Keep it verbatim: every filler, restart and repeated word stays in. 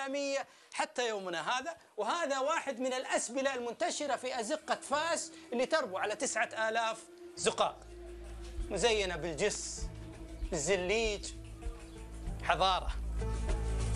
إسلامية حتى يومنا هذا. وهذا واحد من الأسبلة المنتشرة في أزقة فاس اللي تربو على تسعة آلاف زقاق، مزينة بالجس بالزليج، حضارة.